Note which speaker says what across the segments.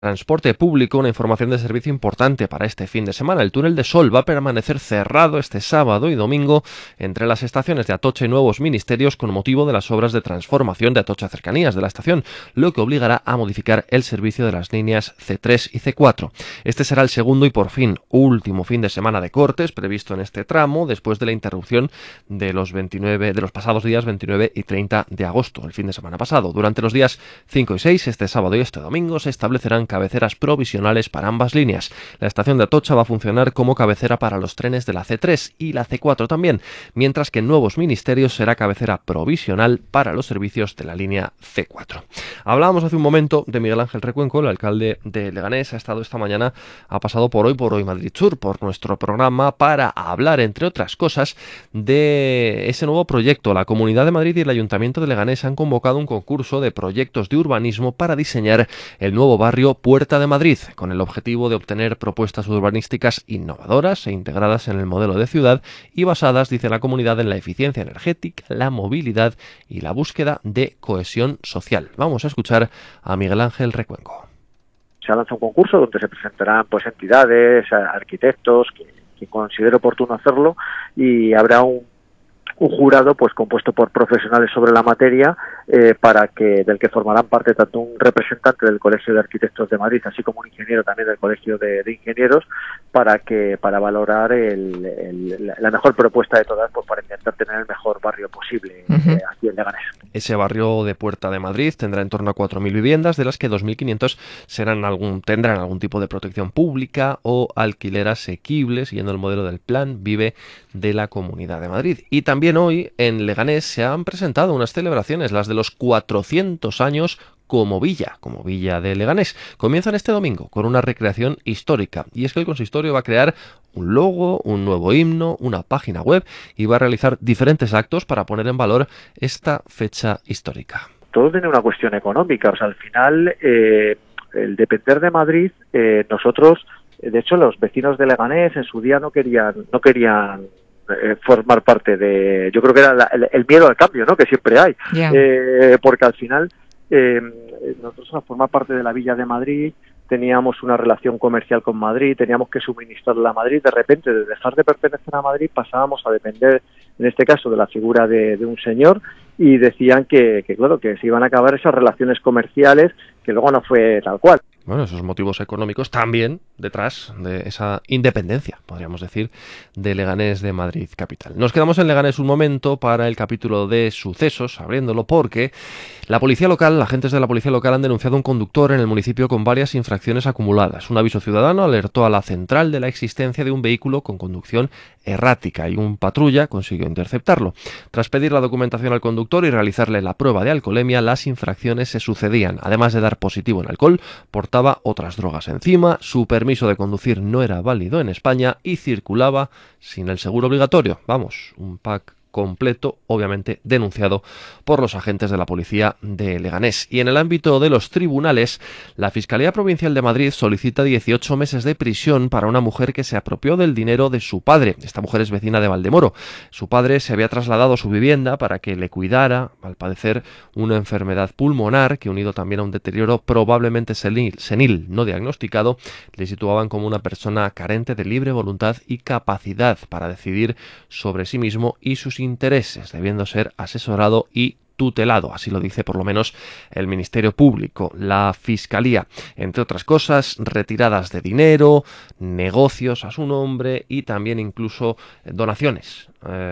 Speaker 1: Transporte público, una información de servicio importante para este fin de semana. El túnel de Sol va a permanecer cerrado este sábado y domingo entre las estaciones de Atocha y Nuevos Ministerios con motivo de las obras de transformación de Atocha Cercanías de la estación, lo que obligará a modificar el servicio de las líneas C3 y C4. Este será el segundo y por fin último fin de semana de cortes previsto en este tramo después de la interrupción de los pasados días 29 y 30 de agosto, el fin de semana pasado. Durante los días 5 y 6, este sábado y este domingo, se establecerán cabeceras provisionales para ambas líneas. La estación de Atocha va a funcionar como cabecera para los trenes de la C3 y la C4 también, mientras que en Nuevos Ministerios será cabecera provisional para los servicios de la línea C4. Hablábamos hace un momento de Miguel Ángel Recuenco, el alcalde de Leganés. Ha estado esta mañana, ha pasado por Hoy Madrid Sur, por nuestro programa, para hablar, entre otras cosas, de ese nuevo proyecto. La Comunidad de Madrid y el Ayuntamiento de Leganés han convocado un concurso de proyectos de urbanismo para diseñar el nuevo barrio Puerta de Madrid, con el objetivo de obtener propuestas urbanísticas innovadoras e integradas en el modelo de ciudad y basadas, dice la comunidad, en la eficiencia energética, la movilidad y la búsqueda de cohesión social. Vamos a escuchar a Miguel Ángel Recuenco.
Speaker 2: Se ha lanzado un concurso donde se presentarán entidades, arquitectos, que considere oportuno hacerlo, y habrá un jurado compuesto por profesionales sobre la materia, del que formarán parte tanto un representante del Colegio de Arquitectos de Madrid, así como un ingeniero también del Colegio de Ingenieros, para valorar la mejor propuesta de todas, para intentar tener el mejor barrio posible aquí en Leganés.
Speaker 1: Ese barrio de Puerta de Madrid tendrá en torno a 4.000 viviendas, de las que 2.500 tendrán algún tipo de protección pública o alquiler asequible, siguiendo el modelo del Plan Vive de la Comunidad de Madrid. Y también hoy en Leganés se han presentado unas celebraciones, las de los 400 años como villa de Leganés. Comienzan este domingo con una recreación histórica, y es que el consistorio va a crear un logo, un nuevo himno, una página web, y va a realizar diferentes actos para poner en valor esta fecha histórica.
Speaker 2: Todo tiene una cuestión económica, al final el depender de Madrid, nosotros, de hecho los vecinos de Leganés en su día no querían formar parte de, yo creo que era el miedo al cambio, ¿no?, que siempre hay, porque al final nosotros, al formar parte de la Villa de Madrid, teníamos una relación comercial con Madrid, teníamos que suministrarle a Madrid. De repente, de dejar de pertenecer a Madrid, pasábamos a depender, en este caso, de la figura de un señor, y decían que se iban a acabar esas relaciones comerciales, que luego no fue tal cual.
Speaker 1: Bueno, esos motivos económicos también detrás de esa independencia, podríamos decir, de Leganés de Madrid capital. Nos quedamos en Leganés un momento para el capítulo de sucesos, abriéndolo porque agentes de la policía local han denunciado un conductor en el municipio con varias infracciones acumuladas. Un aviso ciudadano alertó a la central de la existencia de un vehículo con conducción errática y un patrulla consiguió interceptarlo. Tras pedir la documentación al conductor y realizarle la prueba de alcoholemia, las infracciones se sucedían. Además de dar positivo en alcohol, portaba otras drogas encima, su permiso de conducir no era válido en España y circulaba sin el seguro obligatorio. Vamos, un pack completo, obviamente denunciado por los agentes de la policía de Leganés. Y en el ámbito de los tribunales, la Fiscalía Provincial de Madrid solicita 18 meses de prisión para una mujer que se apropió del dinero de su padre. Esta mujer es vecina de Valdemoro. Su padre se había trasladado a su vivienda para que le cuidara, al padecer una enfermedad pulmonar que, unido también a un deterioro probablemente senil no diagnosticado, le situaban como una persona carente de libre voluntad y capacidad para decidir sobre sí mismo y sus intereses, debiendo ser asesorado y tutelado, así lo dice por lo menos el Ministerio Público. La Fiscalía, entre otras cosas, retiradas de dinero, negocios a su nombre y también incluso donaciones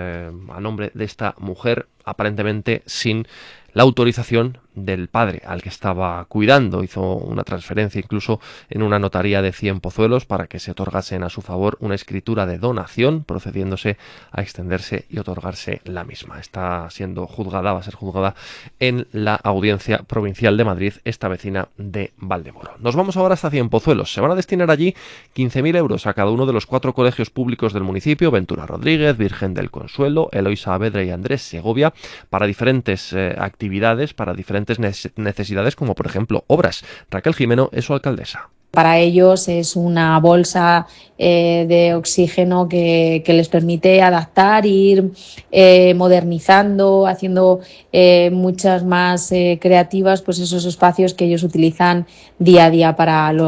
Speaker 1: a nombre de esta mujer, aparentemente sin la autorización del padre al que estaba cuidando. Hizo una transferencia incluso en una notaría de Cienpozuelos para que se otorgasen a su favor una escritura de donación, procediéndose a extenderse y otorgarse la misma. Está siendo juzgada, va a ser juzgada en la Audiencia Provincial de Madrid, esta vecina de Valdemoro. Nos vamos ahora hasta Cienpozuelos. Se van a destinar allí 15.000 euros a cada uno de los 4 colegios públicos del municipio: Ventura Rodríguez, Virgen del Consuelo, Eloy Saavedra y Andrés Segovia, para diferentes actividades, para diferentes necesidades, como por ejemplo obras. Raquel Jimeno es su alcaldesa.
Speaker 3: Para ellos es una bolsa de oxígeno que les permite adaptar, ir modernizando, haciendo muchas más creativas pues esos espacios que ellos utilizan día a día para los